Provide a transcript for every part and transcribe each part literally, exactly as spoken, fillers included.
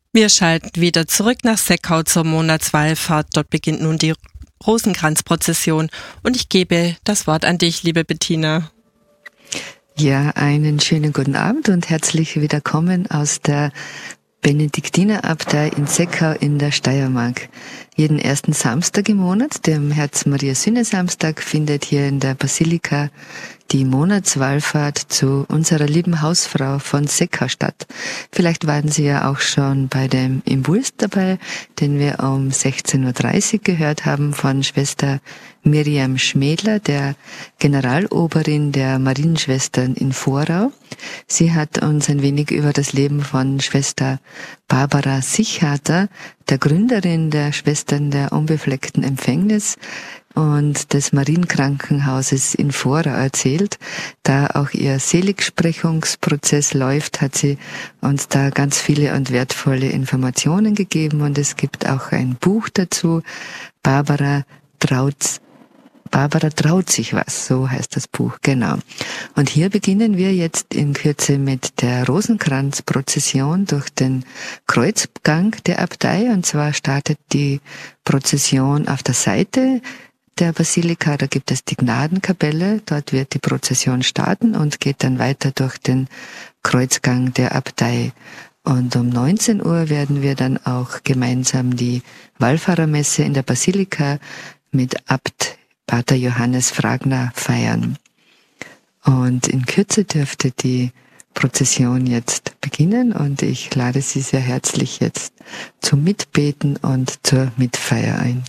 Wir schalten wieder zurück nach Seckau zur Monatswallfahrt. Dort beginnt nun die Rosenkranzprozession und ich gebe das Wort an dich, liebe Bettina. Ja, einen schönen guten Abend und herzlich willkommen aus der Benediktinerabtei in Seckau in der Steiermark. Jeden ersten Samstag im Monat, dem Herz-Maria-Sühne-Samstag, findet hier in der Basilika die Monatswallfahrt zu unserer lieben Hausfrau von Seckau statt. Vielleicht waren Sie ja auch schon bei dem Impuls dabei, den wir um sechzehn Uhr dreißig gehört haben von Schwester Miriam Schmädler, der Generaloberin der Marienschwestern in Vorau. Sie hat uns ein wenig über das Leben von Schwester Barbara Sichharter, der Gründerin der Schwestern der unbefleckten Empfängnis und des Marienkrankenhauses in Vorau erzählt. Da auch ihr Seligsprechungsprozess läuft, hat sie uns da ganz viele und wertvolle Informationen gegeben und es gibt auch ein Buch dazu. Barbara traut Barbara traut sich was, so heißt das Buch, genau. Und hier beginnen wir jetzt in Kürze mit der Rosenkranzprozession durch den Kreuzgang der Abtei. Und zwar startet die Prozession auf der Seite der Basilika, da gibt es die Gnadenkapelle, dort wird die Prozession starten und geht dann weiter durch den Kreuzgang der Abtei. Und um neunzehn Uhr werden wir dann auch gemeinsam die Wallfahrermesse in der Basilika mit Abt Pater Johannes Fragner feiern. Und in Kürze dürfte die Prozession jetzt beginnen und ich lade Sie sehr herzlich jetzt zum Mitbeten und zur Mitfeier ein.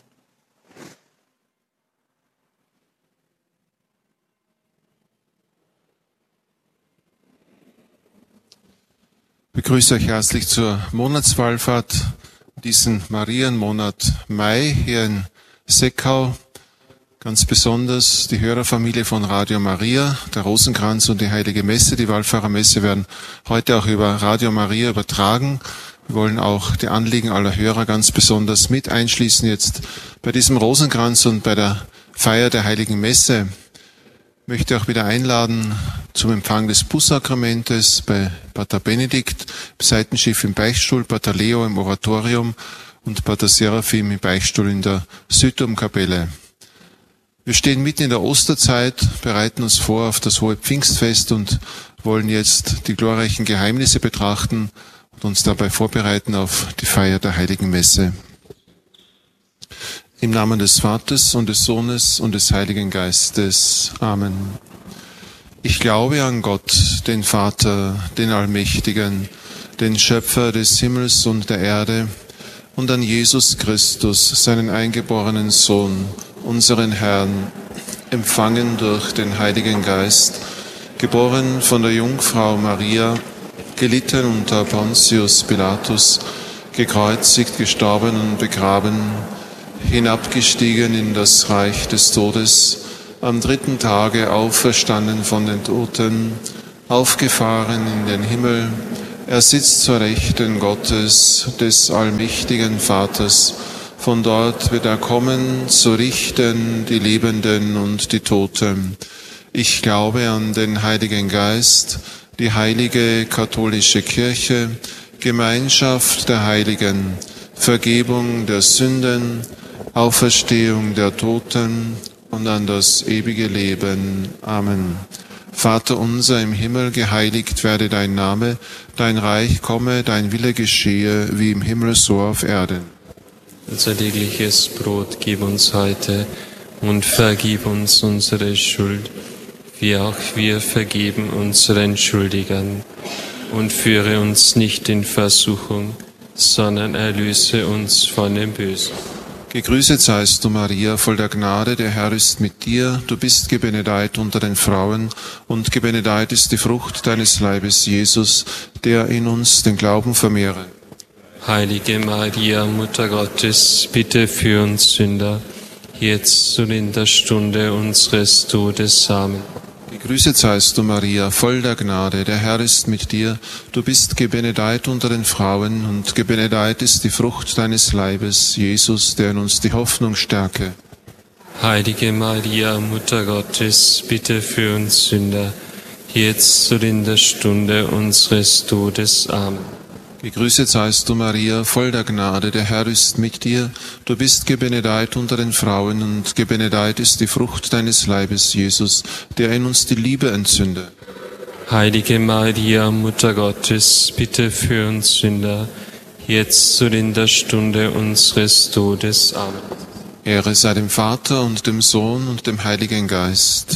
Ich begrüße euch herzlich zur Monatswallfahrt, diesen Marienmonat Mai hier in Seckau. Ganz besonders die Hörerfamilie von Radio Maria, der Rosenkranz und die Heilige Messe, die Wallfahrermesse werden heute auch über Radio Maria übertragen. Wir wollen auch die Anliegen aller Hörer ganz besonders mit einschließen jetzt bei diesem Rosenkranz und bei der Feier der Heiligen Messe. Ich möchte auch wieder einladen zum Empfang des Bußsakramentes bei Pater Benedikt, im Seitenschiff im Beichtstuhl, Pater Leo im Oratorium und Pater Seraphim im Beichtstuhl in der Südturmkapelle. Wir stehen mitten in der Osterzeit, bereiten uns vor auf das hohe Pfingstfest und wollen jetzt die glorreichen Geheimnisse betrachten und uns dabei vorbereiten auf die Feier der Heiligen Messe. Im Namen des Vaters und des Sohnes und des Heiligen Geistes. Amen. Ich glaube an Gott, den Vater, den Allmächtigen, den Schöpfer des Himmels und der Erde, und an Jesus Christus, seinen eingeborenen Sohn, unseren Herrn, empfangen durch den Heiligen Geist, geboren von der Jungfrau Maria, gelitten unter Pontius Pilatus, gekreuzigt, gestorben und begraben, hinabgestiegen in das Reich des Todes, am dritten Tage auferstanden von den Toten, aufgefahren in den Himmel, er sitzt zur Rechten Gottes, des allmächtigen Vaters. Von dort wird er kommen, zu richten die Lebenden und die Toten. Ich glaube an den Heiligen Geist, die heilige katholische Kirche, Gemeinschaft der Heiligen, Vergebung der Sünden, Auferstehung der Toten und an das ewige Leben. Amen. Vater unser im Himmel, geheiligt werde dein Name, dein Reich komme, dein Wille geschehe, wie im Himmel so auf Erden. Unser tägliches Brot gib uns heute und vergib uns unsere Schuld, wie auch wir vergeben unseren Schuldigern. Und führe uns nicht in Versuchung, sondern erlöse uns von dem Bösen. Gegrüßet seist du, Maria, voll der Gnade, der Herr ist mit dir. Du bist gebenedeit unter den Frauen, und gebenedeit ist die Frucht deines Leibes, Jesus, der in uns den Glauben vermehre. Heilige Maria, Mutter Gottes, bitte für uns Sünder, jetzt und in der Stunde unseres Todes. Amen. Gegrüßet seist du, Maria, voll der Gnade, der Herr ist mit dir. Du bist gebenedeit unter den Frauen, und gebenedeit ist die Frucht deines Leibes, Jesus, der in uns die Hoffnung stärke. Heilige Maria, Mutter Gottes, bitte für uns Sünder, jetzt und in der Stunde unseres Todes. Amen. Gegrüßet seist du, Maria, voll der Gnade, der Herr ist mit dir. Du bist gebenedeit unter den Frauen und gebenedeit ist die Frucht deines Leibes, Jesus, der in uns die Liebe entzünde. Heilige Maria, Mutter Gottes, bitte für uns Sünder, jetzt und in der Stunde unseres Todes. Amen. Ehre sei dem Vater und dem Sohn und dem Heiligen Geist.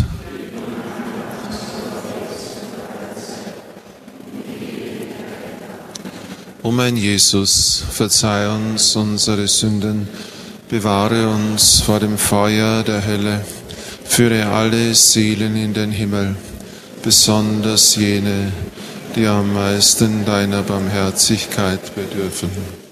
O mein Jesus, verzeih uns unsere Sünden, bewahre uns vor dem Feuer der Hölle, führe alle Seelen in den Himmel, besonders jene, die am meisten deiner Barmherzigkeit bedürfen.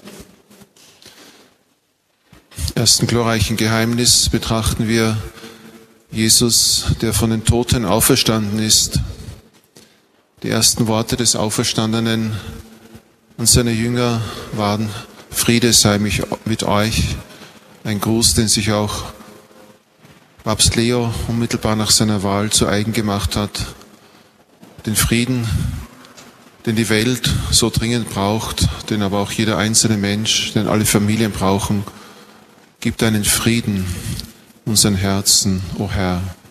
Im ersten glorreichen Geheimnis betrachten wir Jesus, der von den Toten auferstanden ist. Die ersten Worte des Auferstandenen und seine Jünger waren: Friede sei mit euch. Ein Gruß, den sich auch Papst Leo unmittelbar nach seiner Wahl zu eigen gemacht hat. Den Frieden, den die Welt so dringend braucht, den aber auch jeder einzelne Mensch, den alle Familien brauchen. Gib deinen Frieden unseren Herzen, o Herr.